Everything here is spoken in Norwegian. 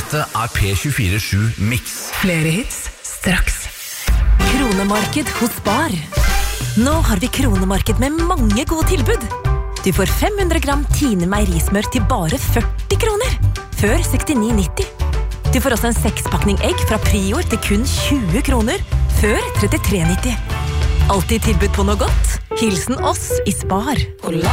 Dette P24/7 Mix. Flere hits straks. Kronemarked hos Spar. Nå har vi kronemarked med mange gode tilbud. Du får 500 gram Tine meierismør til bare 40 kroner. Før 69,90. Du får også en 6-pakning egg fra Prior til kun 20 kroner. Før 33,90. Alltid tilbud på noe godt. Hilsen oss i Spar.